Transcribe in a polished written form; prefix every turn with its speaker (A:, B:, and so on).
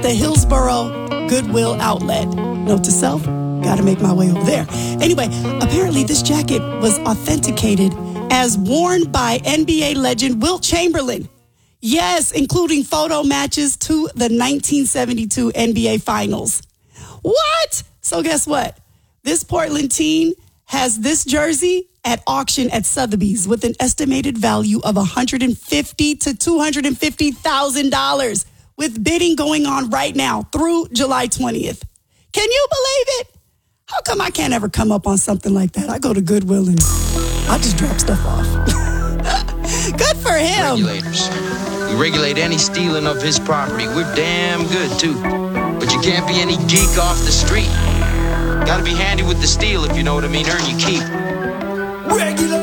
A: the Hillsborough Goodwill outlet. Note to self, gotta make my way over there. Anyway, apparently this jacket was authenticated as worn by NBA legend Wilt Chamberlain. Yes, including photo matches to the 1972 NBA Finals. What? So guess what? This Portland teen has this jersey at auction at Sotheby's with an estimated value of $150,000 to $250,000, with bidding going on right now through July 20th. Can you believe it? How come I can't ever come up on something like that? I go to Goodwill and I just drop stuff off. Good for him.
B: Regulators. We regulate any stealing of his property. We're damn good, too. But you can't be any geek off the street. Gotta be handy with the steel, if you know what I mean. Earn your keep.
C: Regular.